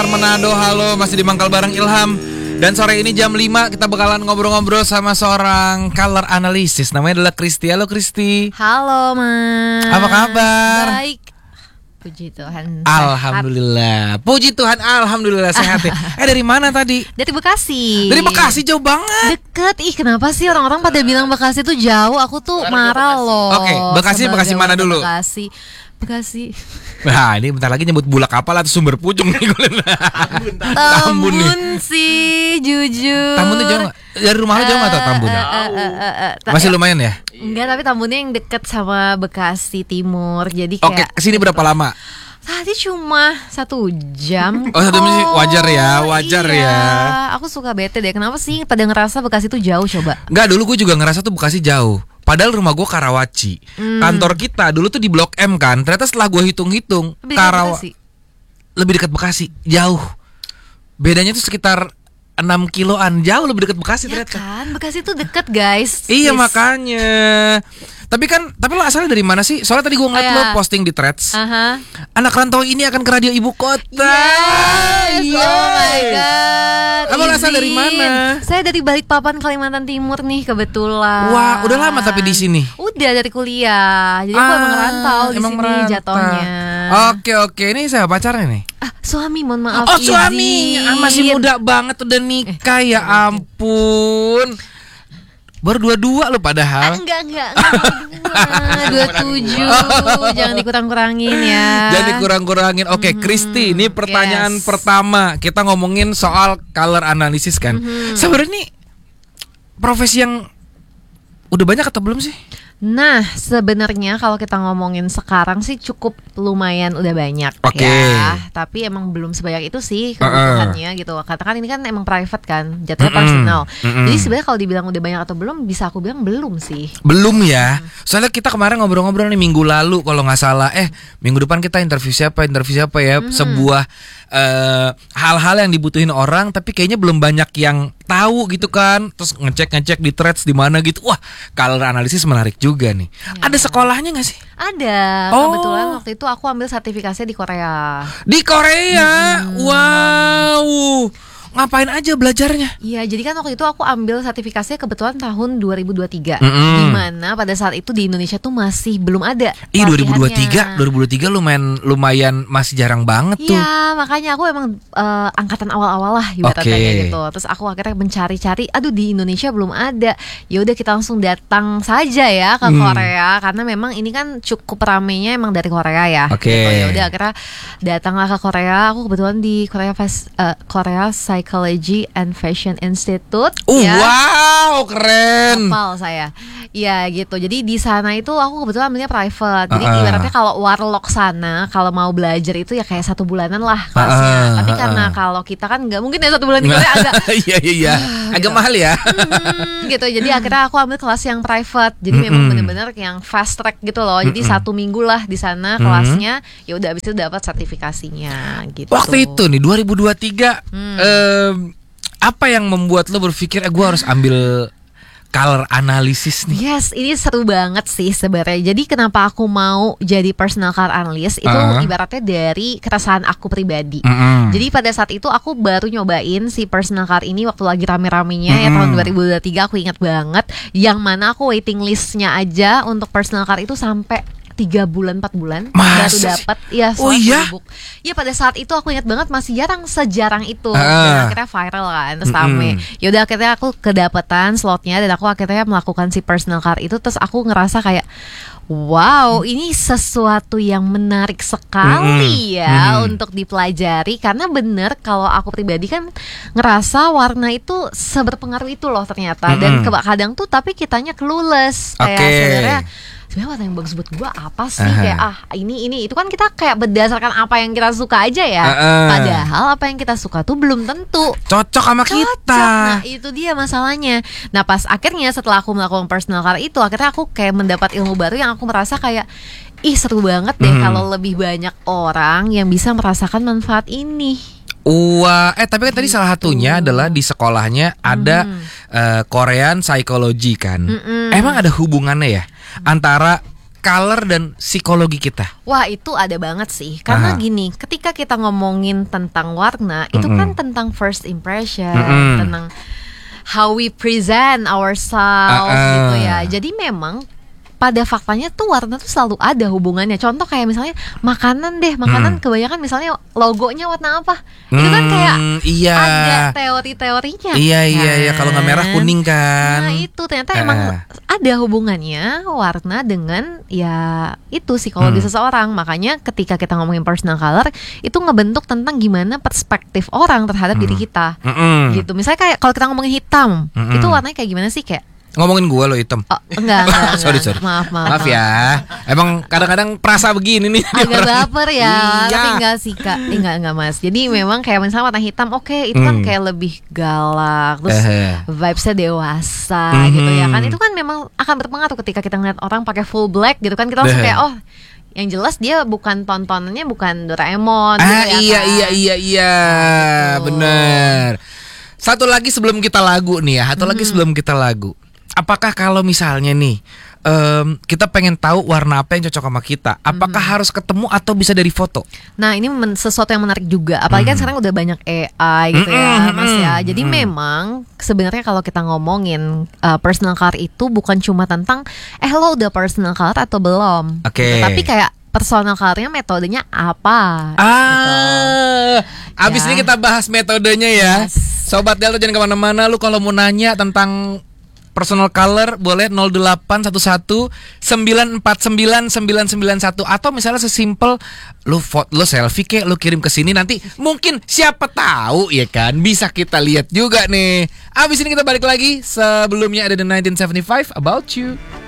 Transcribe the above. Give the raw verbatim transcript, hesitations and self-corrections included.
Manado, halo, masih di Mangkal bareng Ilham. Dan sore ini jam lima kita bakalan ngobrol-ngobrol sama seorang color analysis. Namanya adalah Kristi. Halo Kristi. Halo Mas. Apa kabar? Baik. Puji Tuhan. Alhamdulillah. Sehat. Puji Tuhan, alhamdulillah sehat ya. Eh dari mana tadi? Dari Bekasi. Dari Bekasi, jauh banget. Deket. Ih kenapa sih orang-orang pada bilang Bekasi tuh jauh? Aku tuh marah loh. Oke, Bekasi Bekasi mana dulu? Bekasi. Bekasi. Nah ini bentar lagi nyebut bulak kapal atau sumber pucung nih. Tambun, Tambun nih. Sih jujur. Tambun tuh jauh gak? Dari rumah lo jauh gak tuh Tambun? Uh, uh, uh, uh, uh, Masih lumayan ya? Enggak, tapi Tambunnya yang deket sama Bekasi Timur. Jadi kayak Oke, kesini berapa lama? Tadi cuma satu jam. Oh satu jam wajar ya, wajar iya. ya. Aku suka bete deh. Kenapa sih pada ngerasa Bekasi tuh jauh coba? Enggak, dulu gue juga ngerasa tuh Bekasi jauh. Padahal rumah gue Karawaci. hmm. Kantor kita dulu tuh di Blok M kan. Ternyata setelah gue hitung-hitung Karawaci lebih dekat Bekasi. Jauh. Bedanya tuh sekitar enam kiloan. Jauh lebih dekat Bekasi ya ternyata kan, Bekasi tuh deket guys. Iya yes. makanya. Tapi kan, tapi lo asalnya dari mana sih? Soalnya tadi gue ngeliat lo posting di Threads. uh-huh. Anak rantau ini akan ke radio ibu kota. Yes, oh my god. Kamu asal dari mana? Saya dari Balikpapan, Kalimantan Timur nih kebetulan. Wah, udah lama tapi di sini. Udah dari kuliah. Jadi ah, aku emang rantau di sini merantau. Jatuhnya. Oke oke, ini saya pacarnya nih. Ah, suami, mohon maaf. Oh, izin. Suami. Ah, masih muda banget udah nikah eh, ya ampun. Baru dua-dua lo padahal. Ah, enggak, enggak, enggak dua tujuh. Jangan dikurang-kurangin ya. Jangan dikurang-kurangin. Oke, okay, Kristi, ini pertanyaan yes. pertama. Kita ngomongin soal color analysis kan. Mm-hmm. Sebenarnya ini profesi yang udah banyak atau belum sih? Nah, sebenarnya kalau kita ngomongin sekarang sih cukup lumayan udah banyak okay. ya. Tapi emang belum sebanyak itu sih kebutuhannya uh-uh. gitu. Katakan ini kan emang private kan, jatuhnya mm-mm. personal. Mm-mm. Jadi sebenarnya kalau dibilang udah banyak atau belum, bisa aku bilang belum sih. Belum ya. Soalnya kita kemarin ngobrol-ngobrol nih minggu lalu kalau nggak salah. Eh, minggu depan kita interview siapa, interview siapa ya? Mm-hmm. Sebuah uh, hal-hal yang dibutuhin orang, tapi kayaknya belum banyak yang tahu gitu kan. Terus ngecek-ngecek di Threads di mana gitu. Wah, color analisis menarik juga nih. Ya. Ada sekolahnya nggak sih? Ada. Oh. Kebetulan waktu itu aku ambil sertifikasinya di Korea. Di Korea? Hmm. Wow. Ngapain aja belajarnya? Iya, jadi kan waktu itu aku ambil sertifikasinya kebetulan tahun dua ribu dua puluh tiga. Mm-hmm. Dimana pada saat itu di Indonesia tuh masih belum ada. Ih, dua ribu dua puluh tiga lumayan lumayan masih jarang banget tuh. Iya, makanya aku emang uh, angkatan awal-awal lah ibaratnya okay. gitu. Terus aku akhirnya mencari-cari, aduh di Indonesia belum ada. Ya udah kita langsung datang saja ya ke hmm. Korea karena memang ini kan cukup ramenya emang dari Korea ya. Oke. Okay. Gitu. Ya udah akhirnya datanglah ke Korea. Aku kebetulan di Korea Fas, uh, Korea Psychology and Fashion Institute. Uh, ya. Wow, keren. Hafal saya. Ya gitu. Jadi di sana itu aku kebetulan ambilnya private. Jadi uh-uh. ibaratnya kalau warlock sana kalau mau belajar itu ya kayak satu bulanan lah kelasnya. Uh-uh. Tapi karena uh-uh. kalau kita kan nggak mungkin ya satu bulan di Korea agak. Iya iya iya. Agak mahal ya. Hmm, gitu. Jadi akhirnya aku ambil kelas yang private. Jadi mm-hmm. memang benar-benar yang fast track gitu loh. Jadi mm-hmm. satu minggu lah di sana kelasnya. Mm-hmm. Ya udah abis itu dapat sertifikasinya gitu. Waktu itu nih dua ribu dua puluh tiga hmm. um, apa yang membuat lo berpikir eh gue harus ambil color analysis nih? Yes, ini seru banget sih sebenarnya. Jadi kenapa aku mau jadi personal color analyst itu uh-huh. ibaratnya dari keresahan aku pribadi. Uh-huh. Jadi pada saat itu aku baru nyobain si personal color ini waktu lagi rame-ramenya uh-huh. ya tahun dua ribu dua puluh tiga, aku ingat banget. Yang mana aku waiting listnya aja untuk personal color itu sampai tiga bulan empat bulan baru dapat ya oh iya book. Ya pada saat itu aku ingat banget masih jarang sejarang itu uh. dan akhirnya viral kan terus rame. Mm-hmm. Ya udah akhirnya aku kedapatan slotnya dan aku akhirnya melakukan si personal card itu. Terus aku ngerasa kayak wow, ini sesuatu yang menarik sekali mm-hmm. ya mm-hmm. untuk dipelajari. Karena bener kalau aku pribadi kan ngerasa warna itu seberpengaruh itu loh ternyata. Mm-hmm. Dan kadang tuh tapi kitanya clueless kayak okay. sebenarnya sebenarnya warna yang bagus buat gue apa sih? Uh-huh. Kayak ah ini ini itu kan kita kayak berdasarkan apa yang kita suka aja ya. Uh-uh. Padahal apa yang kita suka tuh belum tentu cocok sama cocok. kita. Nah itu dia masalahnya. Nah pas akhirnya setelah aku melakukan personal color itu, akhirnya aku kayak mendapat ilmu baru yang aku merasa kayak ih seru banget deh hmm. kalau lebih banyak orang yang bisa merasakan manfaat ini. Wah, eh tapi kan tadi salah satunya adalah di sekolahnya ada mm. uh, Korean Psychology kan. Mm-mm. Emang ada hubungannya ya antara color dan psikologi kita. Wah, itu ada banget sih. Karena Aha. gini, ketika kita ngomongin tentang warna, itu Mm-mm. kan tentang first impression, Mm-mm. tentang how we present ourselves Uh-uh. gitu ya. Jadi memang pada faktanya tuh warna tuh selalu ada hubungannya. Contoh kayak misalnya makanan deh, makanan Hmm. kebanyakan misalnya logonya warna apa? Itu kan kayak Hmm, iya. ada teori-teorinya. Iya iya kan? iya, kalau nggak merah kuning kan. Nah itu ternyata Eh. emang ada hubungannya warna dengan ya itu psikologi Hmm. seseorang. Makanya ketika kita ngomongin personal color itu ngebentuk tentang gimana perspektif orang terhadap Hmm. diri kita. Mm-mm. Gitu. Misalnya kayak kalau kita ngomongin hitam, Mm-mm. itu warnanya kayak gimana sih kayak Ngomongin gua lo hitam. oh, enggak, enggak, sorry enggak. sorry. Maaf, maaf. Maaf ya. Emang kadang-kadang perasa begini nih. Agak baper ya, Iya. tapi enggak sih kak, eh, enggak enggak mas. Jadi memang kayak misalnya warna hitam, oke itu kan Hmm. kayak lebih galak, terus Eh. vibesnya dewasa Mhm. gitu ya kan. Itu kan memang akan berpengaruh ketika kita ngeliat orang pakai full black gitu kan, kita langsung Eh. kayak oh, yang jelas dia bukan tontonannya bukan Doraemon. Ah gitu ya iya kan. iya iya iya, Gitu. bener. Satu lagi sebelum kita lagu nih ya, satu lagi Hmm. sebelum kita lagu. Apakah kalau misalnya nih em, kita pengen tahu warna apa yang cocok sama kita, apakah Hmm. harus ketemu atau bisa dari foto? Nah ini men- sesuatu yang menarik juga. Apalagi kan Mhm. sekarang udah banyak A I gitu ya Mhm, mas ya. mhm, Jadi mhm. memang sebenarnya kalau kita ngomongin uh, personal color itu bukan cuma tentang eh lo udah personal color atau belum. Oke. Gitu. Tapi kayak personal colornya metodenya apa gitu. Ah, abis Ya. ini kita bahas metodenya ya. Yes. Sobat Delta jangan kemana-mana. Lu kalau mau nanya tentang personal color boleh nol delapan satu satu sembilan empat sembilan sembilan sembilan satu, atau misalnya sesimpel lu foto lu selfie kek lu kirim ke sini, nanti mungkin siapa tahu ya kan bisa kita lihat juga nih. Abis ini kita balik lagi, sebelumnya ada The nineteen seventy-five About You.